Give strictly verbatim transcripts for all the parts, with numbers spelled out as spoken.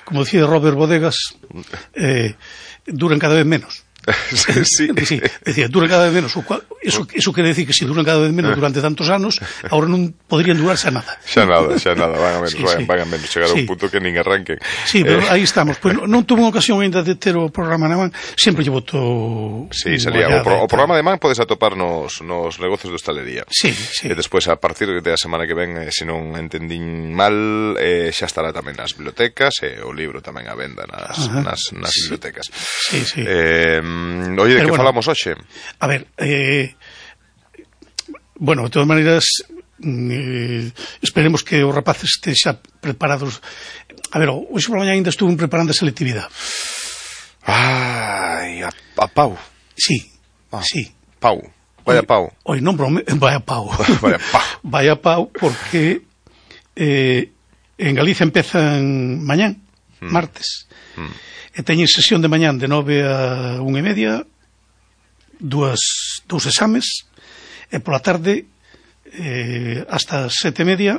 como decía Robert Bodegas, eh, duran cada vez menos. Sí, sí. Sí, decía, duran cada vez menos. Eso, eso quere decir que se si duran cada vez menos durante tantos anos, agora non poderían durar xa nada. Xa nada, xa nada, van a menos, sí, van, sí. van a menos, chegar a sí. un punto que nin arranquen. Sí, pero eh... aí estamos. Pues non, non tuve unha ocasión ainda de ter o programa na man, sempre lle boto... Sí, salía. O, pro, o programa de man podes atopar nos, nos negocios de hostalería. Sí, sí. E despois, a partir da semana que ven, eh, se non entendín mal, eh, xa estará tamén nas bibliotecas, e o libro tamén a venda nas, nas, nas sí. bibliotecas. Sí, sí. Eh, oye, de que bueno, falamos hoxe? A ver, eh, bueno, de todas maneiras, eh, esperemos que os rapaces estexan preparados. A ver, hoxe por la mañana ainda estuve preparando a selectividade. Ai, a, a pau. Sí, ah, sí. Pau, vaya pau. Oi, non brome, vaya pau. Vaya pau. Vaya pau, porque eh, en Galicia empezan mañán, mm. martes, mm. e teñen sesión de mañán de nove a unha e media, dúas, dous exames, e pola tarde eh, hasta sete e media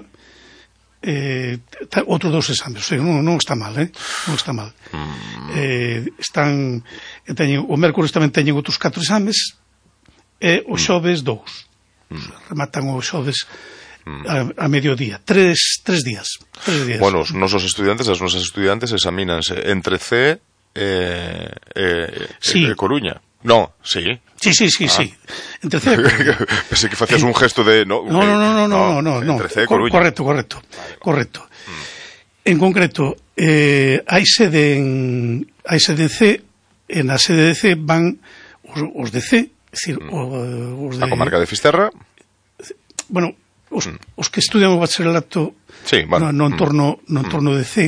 eh, outros dous exames. O sea, non, non está mal, eh? non está mal. Mm. Eh, están, teñen, o mércoles tamén teñen outros catro exames, e o xoves dous. Mm. Rematan o xoves a, a mediodía. Tres, tres días. Tres días. Bueno, os nosos estudiantes, as nosas estudiantes examínanse entre C e, e, sí. e Coruña. No, sí. Sí, sí, sí, ah. sí. Entre C e Coruña. Pensé que facías un gesto de... No, no, no, no, no, no, no, no. Entre C e Coruña. Correcto, correcto, vale, correcto. Mm. En concreto, eh, hai sede en hai sede en C, e na sede de C van os, os de C, é dicir, mm. os de... A comarca de Fisterra. Bueno, os, mm. os que estudian o bacharelato sí, vale. no, no entorno, no entorno mm. de C,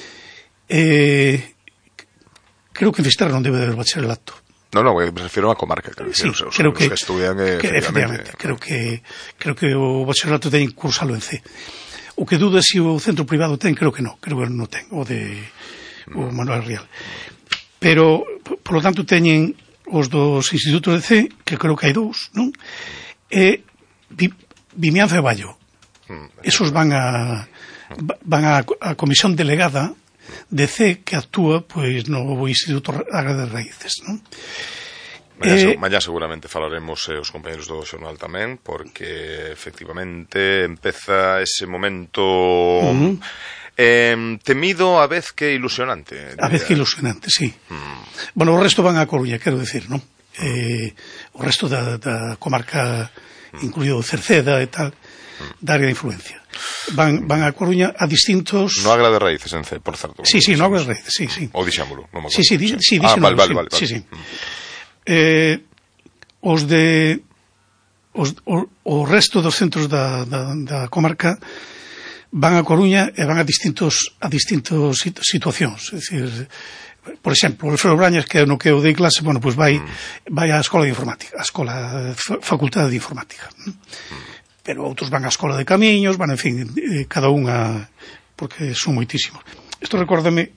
eh, creo que en Fisterra non debe haber bacharelato. No, no, me refiero a comarca, creo, sí, os, creo que, que estudian eh, que, efectivamente, creo que creo que o bacharelato ten que cursalo en C. O que duda se si o centro privado ten, creo que non, creo que non ten, o de o Manuel Rial. Pero, por lo tanto, teñen os dos institutos de C, que creo que hai dous, non? E Vimianzo e Vallo. Esos van a van a, a comisión delegada de C, que actúa pois no Instituto Agra de Raíces, non? Mañá, eh, mañá seguramente falaremos eh, os compañeros do xornal tamén, porque efectivamente empeza ese momento uh-huh. eh, temido a vez que ilusionante. A vez que ilusionante, sí. Mm. Bueno, o resto van a Coruña, quero decir, non? Mm. Eh, o resto da, da comarca, mm. incluído Cerceda e tal, mm. da área de influencia. Van, van a Coruña a distintos... No Agra de Raíces en C, por certo. Sí, sí, no Agra de Raíces, sí, sí. O dixámolo, non me acordo. Sí, sí, di, sí, ah, díxeno, vale, vale, sí, vale, sí, vale. sí. Eh, os de... Os, o, o resto dos centros da, da, da comarca van a Coruña e van a distintos a distintos situacións. É dicir, por exemplo, o Alfredo Brañas, que é no que eu dei clase, bueno, pois vai, mm. vai á escola de informática, á escola, facultade de informática. Mm. Pero outros van á escola de camiños, van, en fin, cada unha, porque son moitísimos. Isto recórdame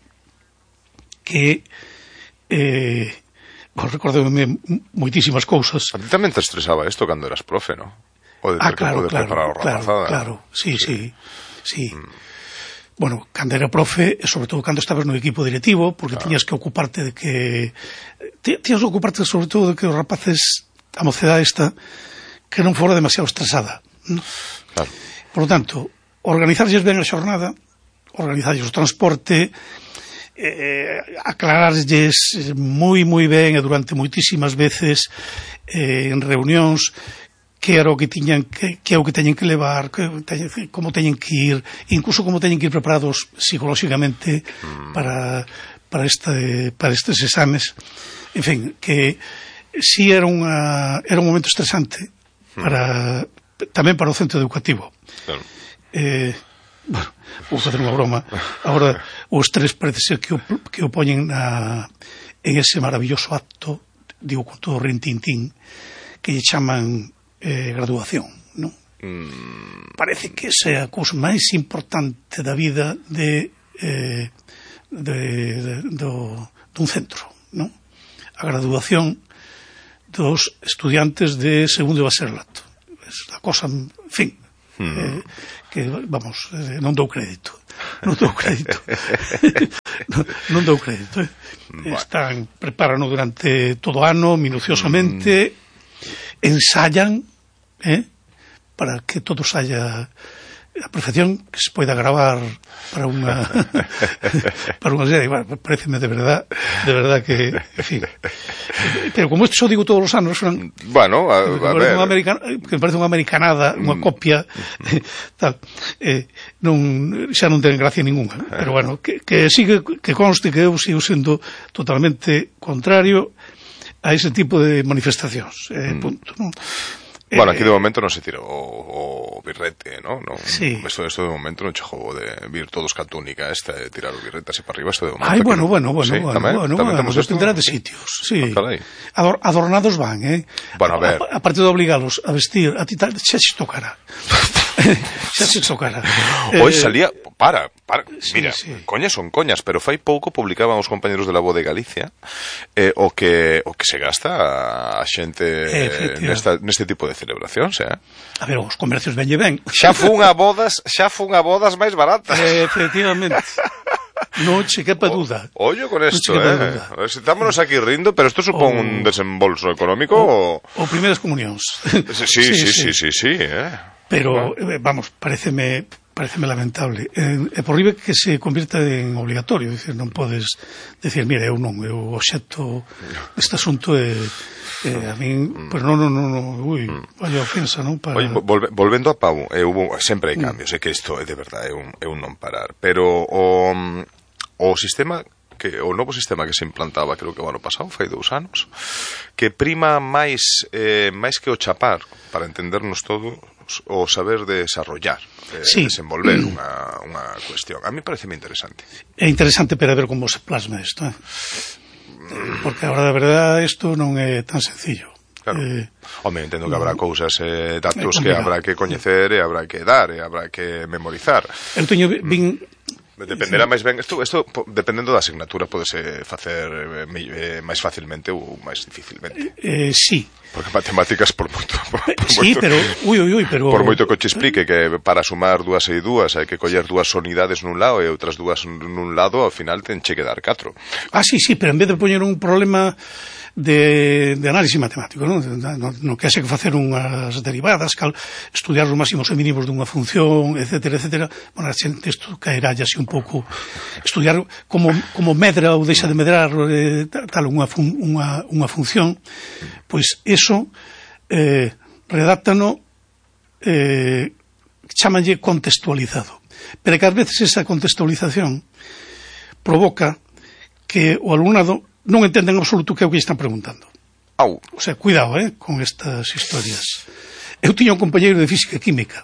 que eh, bueno, recórdame moitísimas cousas. A ti tamén te estresaba isto cando eras profe, non? O de ter ah, claro, que poder claro, preparar o rapazada. Claro, claro, sí, sí, sí. sí. Mm. Bueno, cando era profe, e sobre todo cando estabas no equipo directivo, porque claro. tiñas que ocuparte de que... Tiñas que ocuparte sobre todo de que os rapaces, a mocedade esta, que non fora demasiado estresada. Claro. Por lo tanto, organizarlles ben a xornada, organizarlles o transporte, eh, aclararlles moi, moi ben e durante moitísimas veces eh, en reunións que era o que tiñan que, que é o que teñen que levar, que, como teñen que ir, incluso como teñen que ir preparados psicolóxicamente mm. para, para, este, para estes exames. En fin, que si era, unha, era un momento estresante para... tamén para o centro educativo. Claro. Eh, bueno, vou facer unha broma. Agora, os tres parece ser que o, que o poñen na, en ese maravilloso acto, digo con todo rintintín, que lle chaman eh, graduación, non? Mm. Parece que esa é a cousa máis importante da vida de, eh, de, de, do, dun centro, non? A graduación dos estudiantes de segundo bacharelato. A cosa, en fin, mm. eh, que, vamos, eh, non dou crédito. non dou crédito. non, non dou crédito. Eh. Bueno. Están, preparan durante todo o ano, minuciosamente, mm. ensayan, eh, para que todo saia a perfección, que se poida gravar para unha para unha serie. Bueno, pareceme de verdad de verdad que, en fin, pero como isto só digo todos os anos, son, bueno, a, que, a me ver american, que me parece unha americanada, unha copia tal, eh, non, xa non ten gracia ninguna, pero bueno, que, que sigue, que conste que eu sigo sendo totalmente contrario a ese tipo de manifestacións, eh, punto, non? Bueno, aquí de momento non se tira o, o birrete, ¿no? no sí. Esto, esto de momento non che jogo de vir todos ca túnica esta de tirar o birrete así para arriba, esto de momento. Ai, bueno, no, bueno, bueno, sí, bueno, tamén, bueno, tamén bueno, dependerá de sitios, sí. Ah, Ador, adornados van, eh? Bueno, a ver. A, a parte de obligalos a vestir, a ti tal, xa se tocará. xa se tocará. Hoy eh, salía, para, para, sí, mira, sí. coñas son coñas, pero fai pouco publicaban os compañeros de la Voz de Galicia eh, o que o que se gasta a xente nesta, neste tipo de celebracións, eh? A ver, os comercios venlle ben. Xa fun a bodas, xa fun a bodas máis baratas. Eh, efectivamente. Non che quepa duda. O, ollo con esto, no eh. Estámonos aquí rindo, pero esto supón o, un desembolso económico o... O primeiras comunións. Sí, sí, sí, sí, sí, sí, sí eh. Pero, eh, vamos, pareceme pareceme lamentable. E eh, por ribe que se convirta en obligatorio, dicir, non podes decir, mira, eu non, eu obxecto deste asunto é eh, a min, pues non, non, non, ui, vaya ofensa, non? Para... Oye, volve, volvendo a Pau, eh, hubo, sempre hai cambios, é eh, que isto é de verdade, é un, é un non parar, pero o, o sistema que o novo sistema que se implantaba, creo que o ano pasado, fai dous anos, que prima máis eh, máis que o chapar, para entendernos todo, o saber desarrollar, eh, sí. desenvolver unha, unha cuestión. A mí pareceme interesante. É interesante para ver como se plasma isto, eh? Porque agora, de verdade, isto non é tan sencillo. Claro. Eh, Home, entendo que habrá cousas, eh, datos que habrá que coñecer e habrá que dar e habrá que memorizar. Eu teño vin... Dependerá máis ben, isto, isto dependendo da asignatura podese facer eh, máis facilmente ou máis dificilmente. Eh, sí. Porque matemáticas por moito, por, por sí, moito, pero ui, ui, ui, pero por moito que te explique que para sumar dúas e dúas hai que coller dúas unidades nun lado e outras dúas nun lado, ao final tenche que dar catro. Ah, sí, sí, pero en vez de poñer un problema de, de análisis matemático, ¿no? No, no que haxe que facer unhas derivadas, cal, estudiar os máximos e mínimos dunha función, etcétera, etcétera. Bueno, a xente isto caerá así un pouco, estudiar como, como medra ou deixa de medrar eh, tal unha, fun, unha, unha función, pois eso eh, redáctano eh, chámanlle contextualizado. Pero que ás veces esa contextualización provoca que o alumnado non entenden en absoluto que é o que están preguntando. Au. O sea, cuidado, eh, con estas historias. Eu tiña un compañeiro de física e química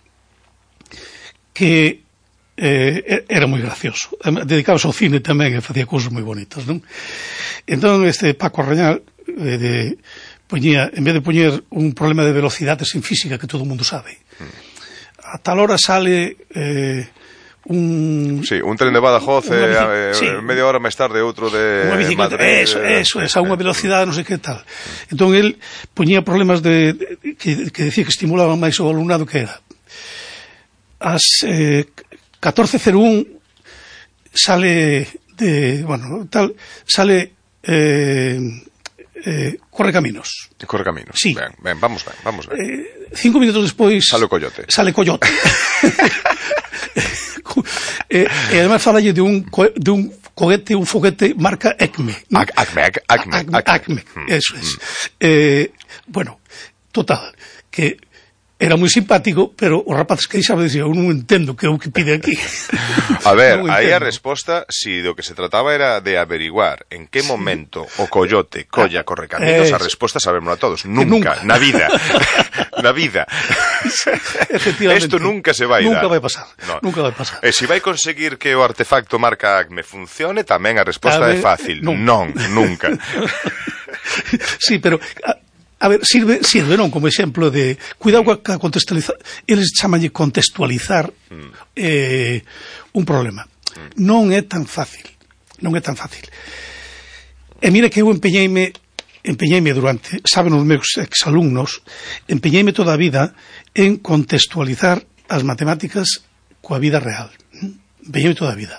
que eh, era moi gracioso. Dedicábase ao cine tamén e facía cousas moi bonitas, non? Entón, este Paco Arrañal eh, de, poñía, en vez de poñer un problema de velocidades en física que todo o mundo sabe, a tal hora sale... Eh, un... Sí, un tren de Badajoz e eh, sí. media hora máis tarde outro de unha bicicleta, Madrid, eso, eso, esa unha velocidade, non sei que tal. Entón, el poñía problemas de, de que, que decía que estimulaban máis o alumnado, que era as eh, catorce cero un sale de, bueno, tal, sale eh, eh, Correcaminos. Correcaminos, sí. Ben, ben, vamos ben, vamos ben. Eh, cinco minutos despois... Sale o Coyote. Sale Coyote. E, e además falalle de un, de un cohete, un foguete marca Acme, ¿no? Acme, Acme, Acme, Acme, Acme, eso es. Eh, bueno, total, que era moi simpático, pero os rapaces que deixaba dicía, eu non entendo que é o que pide aquí. A ver, no aí a resposta, si do que se trataba era de averiguar en que momento sí. o Coyote colla Correcaminos, eh, a resposta sabémosla todos, nunca, nunca. na vida, na vida. Efectivamente. Esto nunca se vai nunca dar. vai pasar, no. nunca vai pasar. E se vai conseguir que o artefacto marca Acme funcione, tamén a resposta é fácil, non, non nunca. Sí, pero... A, A ver, sirve, sirve, non, como exemplo de cuidado ca contextualizar, eles chamanlle contextualizar mm. eh, un problema. Mm. Non é tan fácil, non é tan fácil. E mira que eu empeñeime, empeñeime durante, saben os meus exalumnos, empeñeime toda a vida en contextualizar as matemáticas coa vida real. veño toda a vida.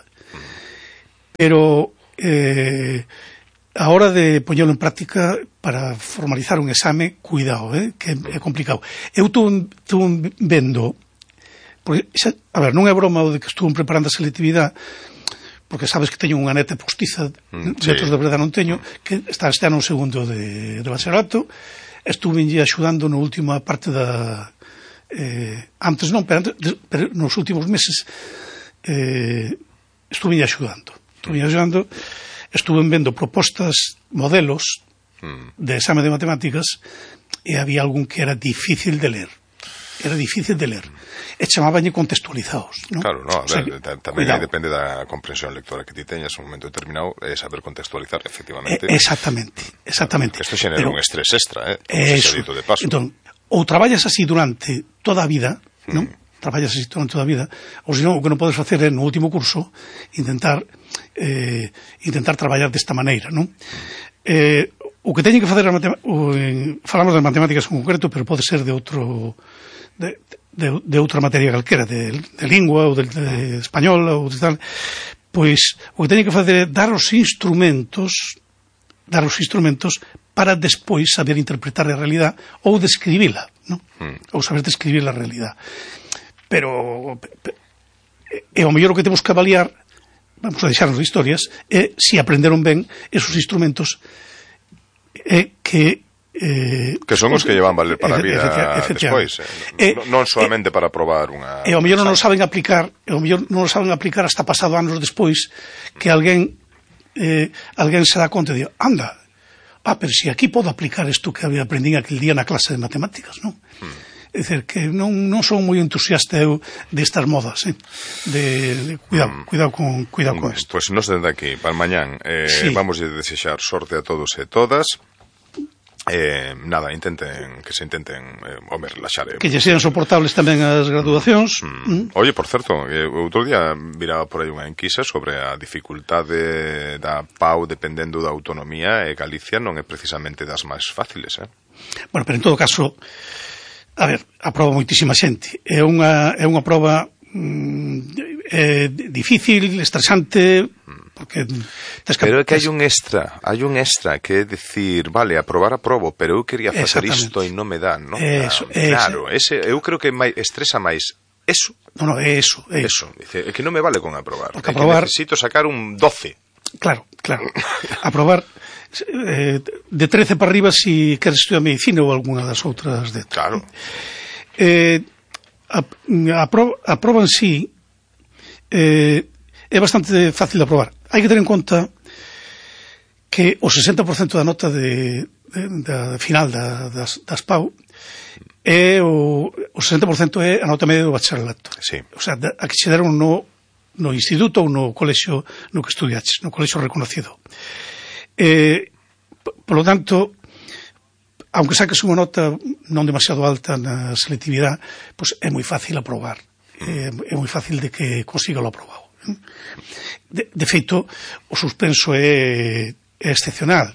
Pero eh, a hora de poñelo en práctica para formalizar un exame, cuidado, eh, que é complicado. Eu tuve, tuve vendo, porque, xa, a ver, non é broma o de que estuve preparando a selectividade, porque sabes que teño unha neta postiza, mm, de outros sí. de verdade non teño, que está este ano un segundo de, de bachillerato. Estuve axudando na última parte da... Eh, antes non, pero, antes, pero nos últimos meses eh, estuve axudando estuve axudando estuve vendo propostas, modelos de exame de matemáticas, e había algún que era difícil de ler era difícil de ler e chamabanlle contextualizados, ¿no? Claro, no, a o sea, ver, tamén depende da comprensión lectora que ti teñas un momento determinado, é saber contextualizar efectivamente, eh, exactamente, exactamente. Isto xenera un estrés extra, eh? Eso, de paso. Entón, ou traballas así durante toda a vida, non? Mm. Traballas así durante toda a vida, ou senón o que non podes facer é no último curso intentar eh, intentar traballar desta maneira, non? Eh, o que teñen que facer o, eh, falamos das matemáticas en concreto, pero pode ser de outro de, de, de outra materia calquera, de, de lingua ou de, de español ou de tal, pois o que teñen que facer é dar os instrumentos dar os instrumentos para despois saber interpretar a realidade ou describila, non? Mm. Ou saber describir a realidade. Pero e o mellor o que temos que avaliar, vamos a deixarnos de historias, é se aprenderon ben esos instrumentos é que eh, que son os que llevan valer para a vida despois, eh, non solamente para probar unha... E o mellor non o saben aplicar, e o mellor non o saben aplicar hasta pasado anos despois, que alguén eh, alguén se dá conta e di, anda, ah, pero si aquí podo aplicar isto que había aprendido aquel día na clase de matemáticas, non? Hmm. É dicir, que non, non son moi entusiasta eu destas modas, eh? de, de cuidado, hmm. cuidado con, cuidado con isto. Pois pues nos dende aquí, para mañán, eh, sí. vamos a desexar sorte a todos e todas. Eh, nada, intenten que se intenten eh, home, relaxar eh. que lle sean soportables tamén as graduacións. mm. Mm. Oye, por certo, eh, outro día viraba por aí unha enquisa sobre a dificultade da P A U dependendo da autonomía, e Galicia non é precisamente das máis fáciles, eh? Bueno, pero en todo caso, a ver, aproba moitísima xente, é unha, é unha proba mm, é difícil, estresante, porque que... pero é que hai un extra, hai un extra que é dicir, vale, aprobar aprobo, pero eu quería facer isto e non me dan, non? Eso, ah, claro, ese, eu creo que máis, estresa máis eso. No, no, é eso, é eso. Dice, é que non me vale con aprobar, porque é aprobar... que necesito sacar un doce. Claro, claro. Aprobar eh, de trece para arriba si queres estudiar medicina ou alguna das outras de... Claro. Eh, apro, aproban sí eh, é bastante fácil de aprobar. Hai que ter en conta que o sesenta por cento da nota de, de, de final da, das, das P A U é o, o sesenta por cento é a nota media do bacharelato. Sí. O sea, a que se deron no, no instituto ou no colexio no que estudiaches, no colexio reconocido. Eh, por lo tanto, aunque saques unha nota non demasiado alta na selectividade, pues é moi fácil aprobar. É, é moi fácil de que consiga lo aprobado. De, de feito, o suspenso é, é excepcional.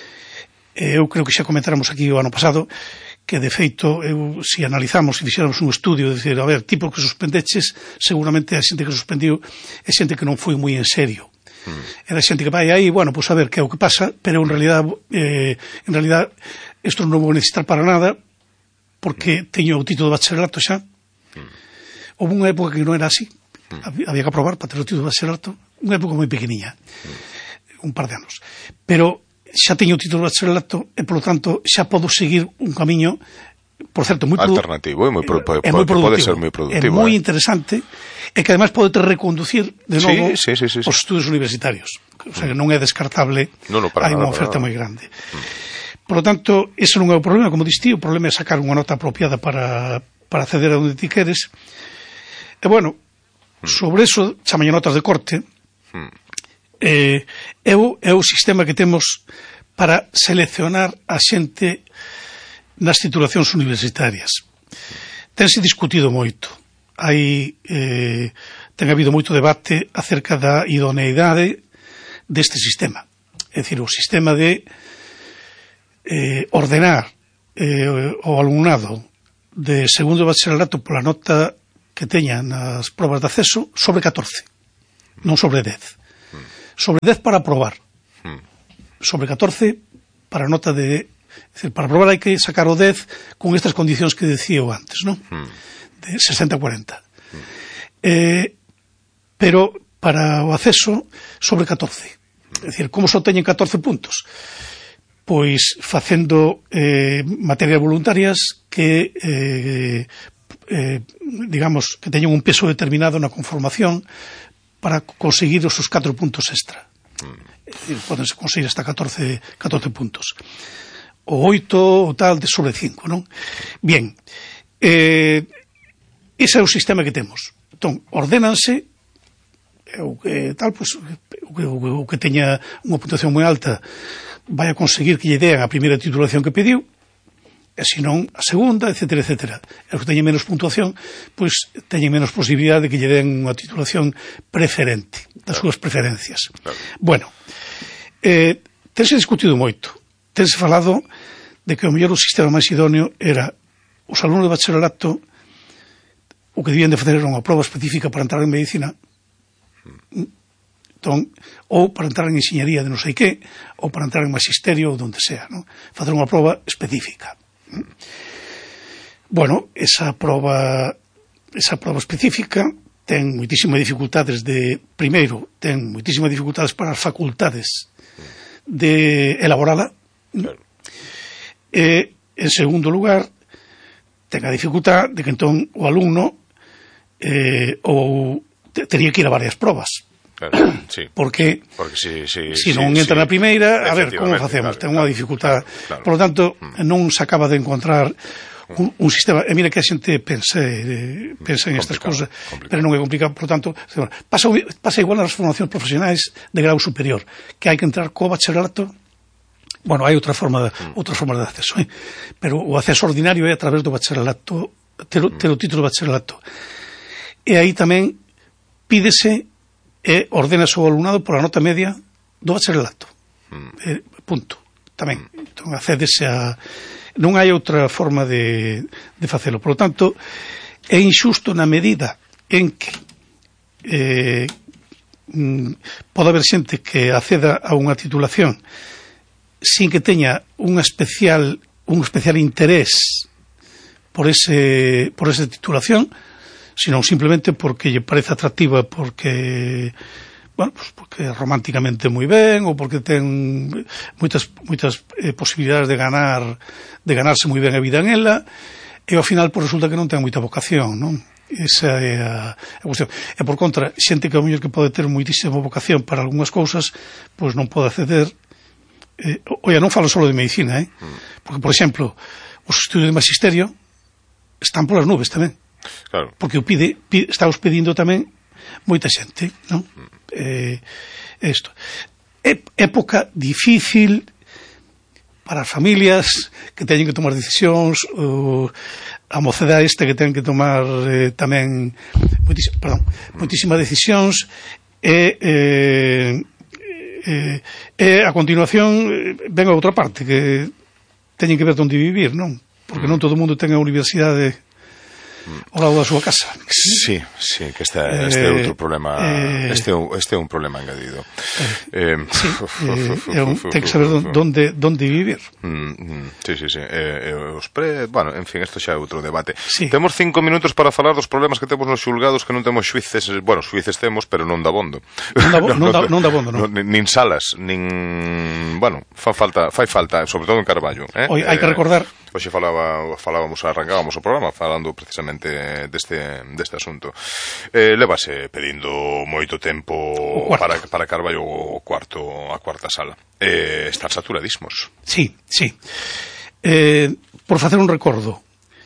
Eu creo que xa comentáramos aquí o ano pasado que, de feito, eu, se analizamos, se fixéramos un estudio, de decir, a ver, tipo que suspendeches, seguramente a xente que suspendiu é xente que non foi moi en serio. Mm. Era xente que vai aí, bueno, pois pues a ver que é o que pasa, pero en realidad, eh, en realidad, isto non vou necesitar para nada, porque teño o título de bacharelato xa. Mm. Houve unha época que non era así. Había que aprobar para ter o título de bacharelato, unha época moi pequeniña, mm. un par de anos, pero xa teño o título de bacharelato e, polo tanto, xa podo seguir un camiño, por certo, moi alternativo, é moi, pro, é moi productivo, pode ser moi productivo, é moi eh? interesante, e que además pode te reconducir de novo sí, sí, sí, sí, os sí. estudos universitarios, o sea, que non é descartable, no, no, hai unha oferta moi grande. Mm. Por lo tanto, ese non é o problema, como diste, o problema é sacar unha nota apropiada para, para acceder a onde ti queres. E, bueno, sobre eso, chamaño notas de corte, hmm. eh, é, o, é o sistema que temos para seleccionar a xente nas titulacións universitarias. Tense discutido moito. Hai, eh, ten habido moito debate acerca da idoneidade deste sistema. É dicir, o sistema de eh, ordenar eh, o alumnado de segundo bacharelato pola nota que teña nas probas de acceso sobre catorce. non sobre dez. Sobre dez para aprobar. Sobre catorce para nota de... É dicir, para aprobar hai que sacar o dez con estas condicións que decía eu antes, non? De sesenta a cuarenta. Eh, pero para o acceso sobre catorce. É dicir, como só teñen catorce puntos? Pois facendo eh, materias voluntarias que eh, eh, digamos que teñen un peso determinado na conformación para conseguir os seus catro puntos extra. É dicir, podense conseguir hasta catorce, catorce puntos. O oito ou tal de sobre cinco, non? Bien, eh, ese é o sistema que temos. Entón, ordénanse o que tal, pues, o que, o que teña unha puntuación moi alta vai a conseguir que lle dean a primeira titulación que pediu, e senón a segunda, etcétera, etcétera. E os que teñen menos puntuación, pois teñen menos posibilidade de que lle den unha titulación preferente, das súas preferencias. Bueno, eh, tense discutido moito. Tense falado de que o mellor o sistema máis idóneo era os alumnos de bacharelato o que debían de facer era unha prova específica para entrar en medicina, entón, ou para entrar en enxeñaría de non sei que, ou para entrar en magisterio ou donde sea, non? Facer unha prova específica. Bueno, esa prova esa prova específica ten moitísimas dificultades de, primeiro, ten moitísimas dificultades para as facultades de elaborala. E, en segundo lugar, ten a dificultad de que entón o alumno eh, ou tería que ir a varias probas. Claro, sí. Porque, Porque si, si, si si, non entra si, na primeira, a ver, como facemos? Claro, ten unha claro, dificultad. Claro. Por lo tanto, non se acaba de encontrar un, un sistema. E mira que a xente pensa, eh, pensa en estas cousas, pero non é complicado. Por lo tanto, pasa, pasa igual nas formacións profesionais de grau superior, que hai que entrar co bacharelato. Bueno, hai outra forma de, mm. outra forma de acceso, eh? Pero o acceso ordinario é a través do bacharelato, ter, ter o título de bacharelato. E aí tamén pídese e ordénase o alumnado por a nota media do bacharelato. Mm. Eh, punto. Tamén. Entón, accédese a... Non hai outra forma de, de facelo. Por lo tanto, é injusto na medida en que eh, mm, pode haber xente que acceda a unha titulación sin que teña un especial un especial interés por ese por esa titulación, sino simplemente porque lle parece atractiva, porque bueno, pues porque románticamente moi ben, ou porque ten moitas moitas eh, posibilidades de ganar de ganarse moi ben a vida en ela, e ao final pues, resulta que non ten moita vocación, non? Esa é a, a cuestión. E por contra, xente que ao mellor que pode ter moitísima vocación para algunhas cousas, pois non pode acceder. Eh, oia, non falo só de medicina, eh? Porque, por exemplo, os estudios de magisterio están polas nubes tamén. Claro. Porque o pide, pide, estamos pedindo tamén moita xente, non? Eh, isto. É, época difícil para as familias que teñen que tomar decisións, o, a mocedade esta que ten que tomar eh, tamén moitísimas, perdón, moitísimas decisións, e eh, E, e a continuación ven a outra parte que teñen que ver onde vivir, non? Porque non todo o mundo ten a universidade ao lado da súa casa. Sí, sí, que este, este é outro problema, eh, este, este é un problema engadido. Eh, eh, sí, eh, un, ten que saber donde, donde vivir. Mm, sí, sí, sí. Eh, eh, os pre... Bueno, en fin, isto xa é outro debate. Sí. Temos cinco minutos para falar dos problemas que temos nos xulgados, que non temos xuíces, bueno, xuíces temos, pero non da bondo. Non da, bo, non da, non da bondo, non. Nin salas, nin... Bueno, fa falta, fai falta, sobre todo en Carballo. Eh? Hoy hai que recordar... Hoxe falaba, falábamos, arrancábamos o programa falando precisamente deste, deste asunto. Eh, levase pedindo moito tempo para, para Carballo o cuarto, a cuarta sala. Eh, están saturadísimos. Sí, sí. Eh, por facer un recordo,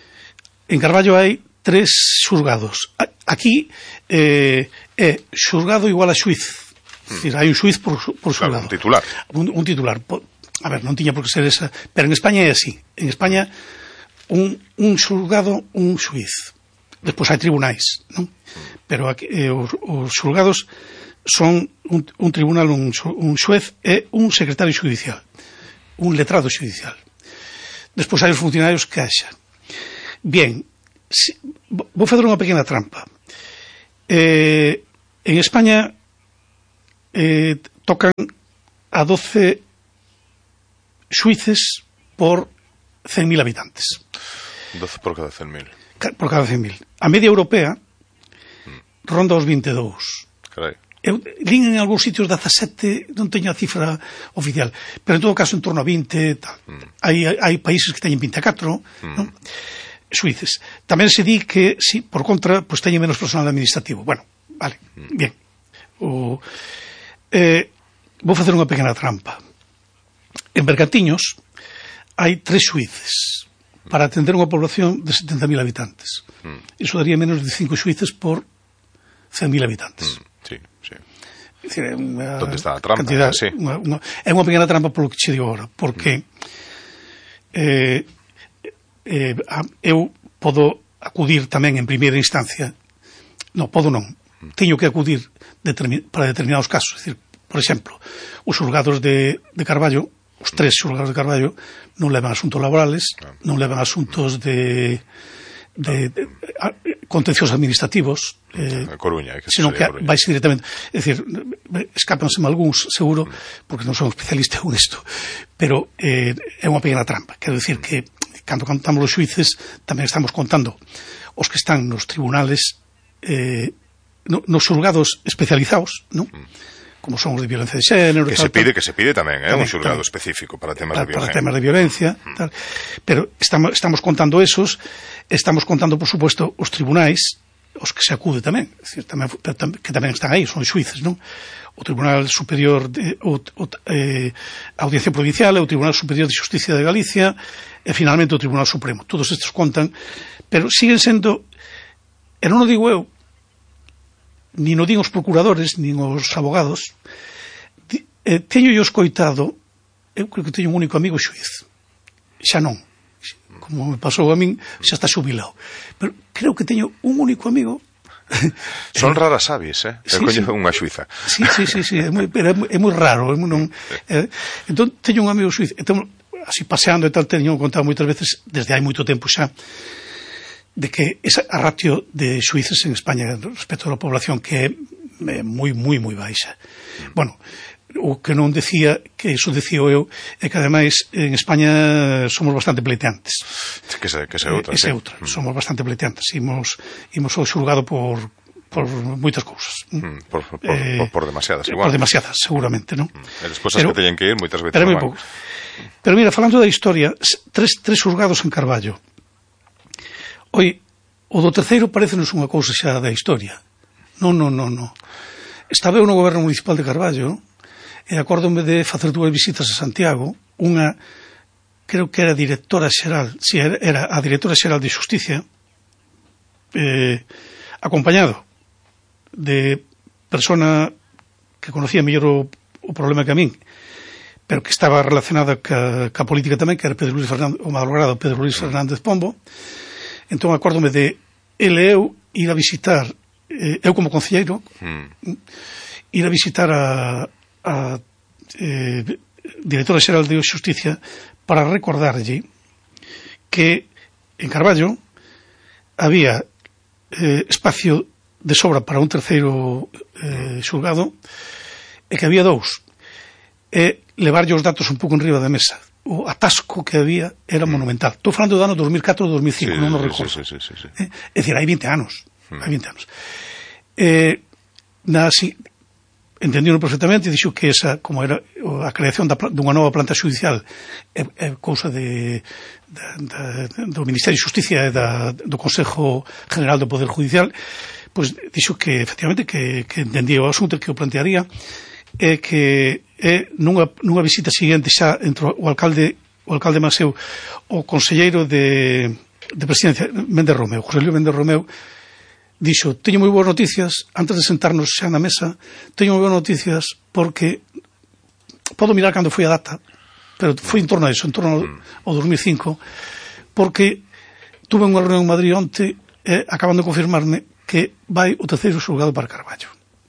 en Carballo hai tres xulgados. Aquí eh, é xulgado igual a xuiz. Mm. Decir, hai un xuiz por, por xulgado. Claro, un titular. Un, un titular. A ver, non tiña por que ser esa, pero en España é así. En España un, un xulgado, un xuiz. Despois hai tribunais, non? Pero aquí, eh, os, os xulgados son un, un tribunal, un, un xuez e un secretario xudicial, un letrado xudicial. Despois hai os funcionarios que haxa. Bien, si, vou fazer unha pequena trampa. Eh, en España eh, tocan a doce xuíces por cen mil habitantes. doce por cada cen mil. Por cada cen mil. A media europea mm. ronda os vinte e dous. Carai. Eu lín en algúns sitios dezasete, non teño a cifra oficial, pero en todo caso en torno a vinte tal. Mm. Hai, hai países que teñen vinte e catro, mm. non? Suíces. Tamén se di que, sí, por contra, pues teñen menos personal administrativo. Bueno, vale, mm. bien. O, eh, vou facer unha pequena trampa. En Bergantiños hai tres xuíces para atender unha población de setenta mil habitantes. Mm. Iso daría menos de cinco xuíces por cen mil habitantes. Mm. Sí, sí. É dicir, é unha Donde está a trampa? Cantidad, sí. unha, unha, é unha pequena trampa polo que che digo agora, porque mm. eh, eh, eu podo acudir tamén en primeira instancia, non, podo non, mm. teño que acudir determin, para determinados casos, é dicir, por exemplo, os xulgados de, de Carballo, os tres xulgados de Carballo non levan asuntos laborales, ah. non levan asuntos de de, de, de contencios administrativos, eh, a Coruña, que senón que vaise directamente, é dicir, escápanseme algúns seguro, porque non son especialista en isto, pero eh, é unha pequena trampa. Quero dicir que cando contamos os xuíces tamén estamos contando os que están nos tribunales, eh, no, nos xulgados especializados, non? Como son os de violencia de xénero, que tal, se pide, tal. que se pide tamén, é eh? un xulgado tamén, específico para temas para, de violencia. Para temas de violencia, mm. tal. Pero estamos, estamos contando esos, estamos contando, por supuesto, os tribunais, os que se acude tamén, é dicir, tamén, que tamén están aí, son xuíces, non? O Tribunal Superior de o, o, eh, a Audiencia Provincial, o Tribunal Superior de Xusticia de Galicia e finalmente o Tribunal Supremo. Todos estes contan, pero siguen sendo, e non o digo eu, nin o din os procuradores, nin os abogados, eh, teño yo escoitado, eu creo que teño un único amigo xuiz, xa non, como me pasou a min, xa está xubilado, pero creo que teño un único amigo. Son eh, raras avis, eh? Sí, eu coñezo sí. unha xuiza. Sí, sí, sí, sí, é moi, pero é moi, é moi raro, é moi non, eh, entón teño un amigo xuiz, entón, así paseando e tal, teño contado moitas veces, desde hai moito tempo xa, de que esa a ratio de xuíces en España respecto á población que é moi, moi, moi baixa. Mm. Bueno, o que non decía, que iso decía eu, é que ademais en España somos bastante pleiteantes. Que se, que se outra, Ese sí. outra, mm. somos bastante pleiteantes. Imos, imos ao xulgado por, por moitas cousas. Mm, por, por, eh, por, por demasiadas, igual. Por demasiadas, seguramente, non? Mm. E despois as que teñen que ir, moitas veces pero non moi pouco. Pero mira, falando da historia, tres, tres xulgados en Carballo. Oi, o do terceiro parecenos unha cousa xa da historia. Non, non, non, non. Estaba eu no goberno municipal de Carballo e acórdome de facer dúas visitas a Santiago, unha, creo que era directora xeral, si, era, era a directora xeral de Xusticia, eh, acompañado de persona que conocía mellor o, o problema que a min, pero que estaba relacionada ca, ca política tamén, que era Pedro Luis Fernández, o malogrado Pedro Luis Fernández Pombo. Entón acórdome de ele eu ir a visitar, eh, eu como concelleiro, mm. ir a visitar a, a eh, directora xeral de Xusticia para recordarlle que en Carballo había eh, espacio de sobra para un terceiro eh, xulgado e que había dous, e levarlle os datos un pouco en riba da mesa. O atasco que había era monumental. Estou falando do ano dos mil catro ou dos mil cinco, sí, non o recordo. Sí, sí, sí, sí. Eh, é dicir, hai vinte anos. Mm. Hai vinte anos. Eh, na, si, entendíano perfectamente, dixo que esa, como era a creación da, dunha nova planta judicial, é, é cousa de, da, da, do Ministerio de Xusticia e da, do Consejo General do Poder Judicial, pois dixo que, efectivamente, que, que entendía o asunto, que o plantearía, é que é nunha, nunha visita seguinte xa entre o alcalde o alcalde Maseu, o conselleiro de, de presidencia Méndez Romeu, José Luis Méndez Romeu, dixo, teño moi boas noticias antes de sentarnos xa na mesa, teño moi boas noticias porque podo mirar cando foi a data, pero foi en torno a eso, en torno ao dos mil cinco, porque tuve unha reunión en Madrid onte e acaban de confirmarme que vai o terceiro xulgado para Carballo.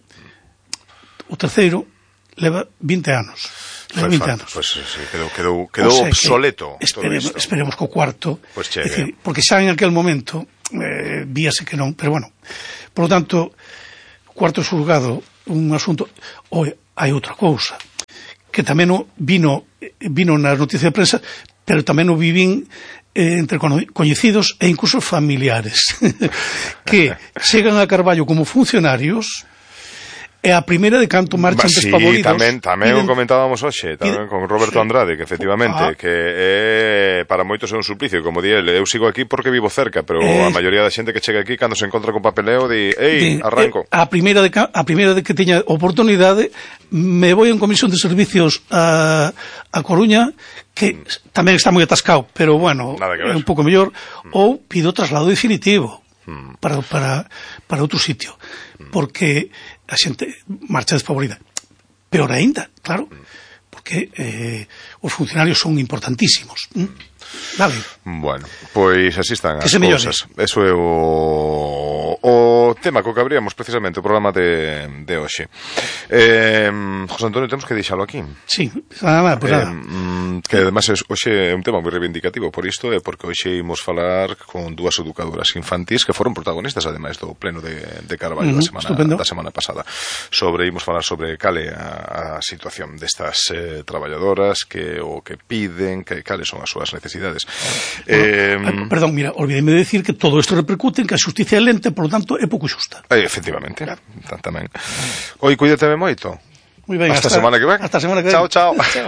O terceiro leva vinte anos. Leva vinte anos. Pois pues, sí, quedou, quedou, quedou o sea, obsoleto. Esperemos, esperemos que o cuarto, pues é dicir, porque xa en aquel momento eh, víase que non, pero bueno. Por lo tanto, o cuarto xulgado, un asunto, o, hai outra cousa, que tamén o vino, vino nas noticias de prensa, pero tamén o vivín eh, entre coñecidos e incluso familiares, que chegan a Carballo como funcionarios, e a primeira de canto marchan sí, despavoridos. tamén, tamén piden, o comentábamos hoxe, tamén piden, con Roberto Andrade, que efectivamente, ah, que é, para moitos é un suplicio, como di ele, eu sigo aquí porque vivo cerca, pero eh, a maioría da xente que chega aquí, cando se encontra con papeleo, di, ei, de, arranco. A primeira de, a primeira de que teña oportunidade, me vou en comisión de servicios a, a Coruña, que mm. tamén está moi atascado, pero bueno, é un pouco mellor, mm. ou pido traslado definitivo mm. para, para, para outro sitio, mm. porque a xente marcha desfavorida. Peor aínda, claro, porque eh, os funcionarios son importantísimos. ¿Mm? Vale. Bueno, pois así están as cousas. Eso é o, o tema co que abríamos precisamente o programa de, de hoxe. Eh, José Antonio, temos que deixalo aquí. Sí, nada, pues nada. Eh, que además es, hoxe é un tema moi reivindicativo por isto, é porque hoxe imos falar con dúas educadoras infantis que foron protagonistas ademais do pleno de, de Carballo uh-huh, da, semana, da semana pasada. Sobre, imos falar sobre cale a, a situación destas eh, traballadoras, que o que piden, que cales son as súas necesidades. Eh, bueno, perdón, mira, olvideme de decir que todo isto repercute en que a xusticia é lenta, por lo tanto é pouco xusta. Eh, efectivamente, claro. Tamén. Oi, cuídateme moito. Muy ben, hasta, hasta semana que ven. Hasta semana que ven. Chao, chao. Chao.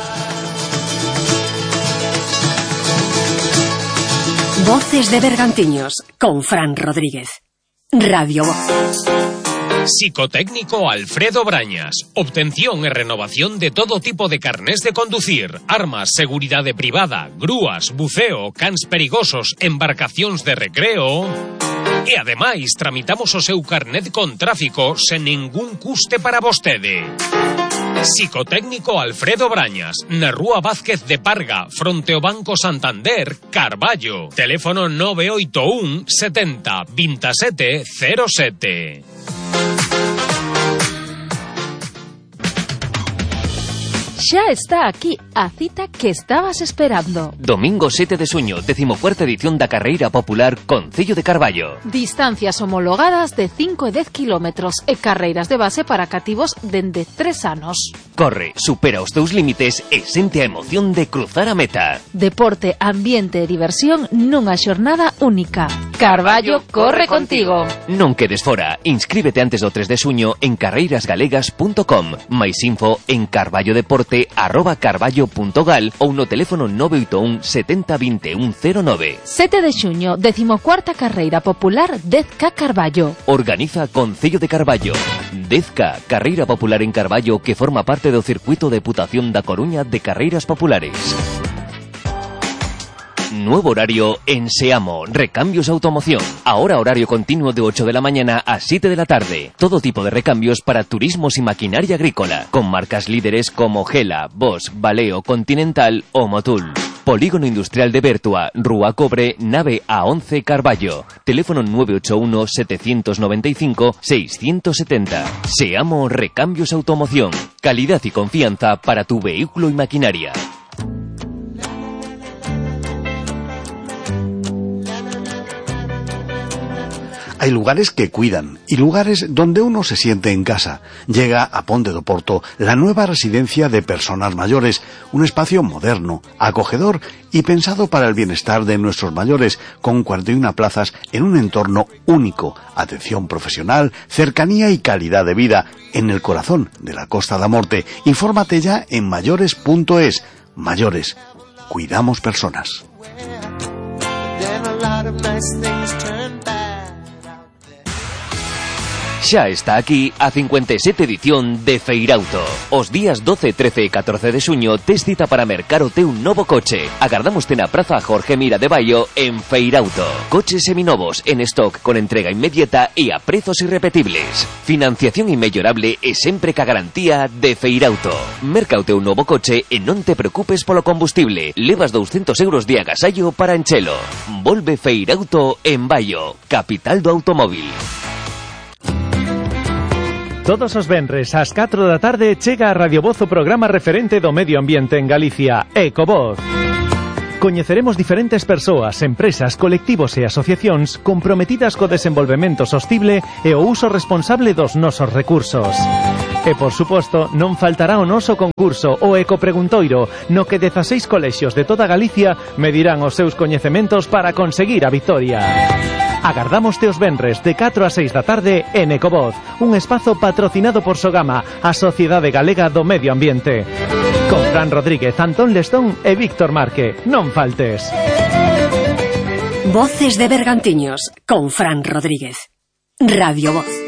Voces de Bergantiños con Fran Rodríguez. Radio Voz. Psicotécnico Alfredo Brañas. Obtención e renovación de todo tipo de carnés de conducir, armas, seguridade privada, grúas, buceo, cans perigosos, embarcacións de recreo. E ademais tramitamos o seu carnet con tráfico sen ningún custe para vostede. Psicotécnico Alfredo Brañas, na Rúa Vázquez de Parga, fronte ao Banco Santander, Carballo. Teléfono nove oito un setenta veintisiete cero sete. Xa está aquí a cita que estabas esperando. Domingo sete de xuño, decimocuarta edición da Carreira Popular Concello de Carballo. Distancias homologadas de cinco e dez kilómetros e carreiras de base para cativos dende tres anos. Corre, supera os teus límites e sente a emoción de cruzar a meta. Deporte, ambiente e diversión nunha xornada única. Carballo corre contigo. Non quedes fora. Inscríbete antes do tres de xuño en carreiras galegas punto com. Mais info en carballodeporte arroba carballo punto gal ou no teléfono nove oito un setenta veintiuno cero nove. sete de xuño, decimocuarta Carreira Popular Dezca Carballo. Organiza Concello de Carballo. Dezca, Carreira Popular en Carballo, que forma parte do circuito de Deputación da Coruña de Carreiras Populares. Nuevo horario en Seamo, Recambios Automoción. Ahora horario continuo de ocho de la mañana a siete de la tarde. Todo tipo de recambios para turismos y maquinaria agrícola, con marcas líderes como Gela, Bosch, Valeo, Continental o Motul. Polígono Industrial de Bertua, Rúa Cobre, nave A once Carballo. Teléfono nueve ocho uno sete nueve cinco seis siete cero. Seamo Recambios Automoción. Calidad y confianza para tu vehículo y maquinaria. Hay lugares que cuidan y lugares donde uno se siente en casa. Llega a Ponte do Porto la nueva residencia de personas mayores, un espacio moderno, acogedor y pensado para el bienestar de nuestros mayores, con cuarenta y una plazas en un entorno único, atención profesional, cercanía y calidad de vida en el corazón de la Costa da Morte. Infórmate ya en mayores punto es. Mayores, cuidamos personas. Xa está aquí a cincuenta e sete edición de Feirauto. Os días doce, trece e catorce de xuño tes cita para mercar o teu novo coche. Agardámoste na Praza Jorge Mira de Baio en Feirauto. Coches seminovos en stock con entrega inmediata e a prezos irrepetibles. Financiación inmellorable e sempre ca garantía de Feirauto. Merca o teu novo coche e non te preocupes polo combustible. Levas douscentos euros de agasallo para enchelo. Volve Feirauto en Baio, capital do automóvil. Todos os venres ás catro da tarde chega a Radio Voz o programa referente do medio ambiente en Galicia, Ecovoz. Coñeceremos diferentes persoas, empresas, colectivos e asociacións comprometidas co desenvolvemento sostible e o uso responsable dos nosos recursos. E, por suposto, non faltará o noso concurso, o Ecopreguntoiro, no que dezaseis colexios de toda Galicia medirán os seus coñecementos para conseguir a victoria. Agardámoste os venres de catro a seis da tarde en Ecovoz, un espazo patrocinado por Sogama, a Sociedade Galega do Medio Ambiente. Con Fran Rodríguez, Antón Lestón e Víctor Marque. Non faltes. Voces de Bergantiños, con Fran Rodríguez. Radio Voz.